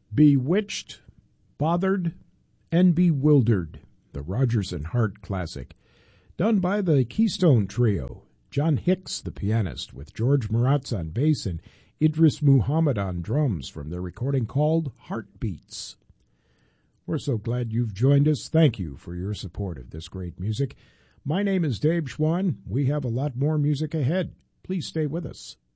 Bewitched, Bothered, and Bewildered, the Rodgers and Hart classic, done by the Keystone Trio, John Hicks, the pianist, with George Maratz on bass and Idris Muhammad on drums from their recording called Heartbeats. We're so glad you've joined us. Thank you for your support of this great music. My name is Dave Schwann. We have a lot more music ahead. Please stay with us.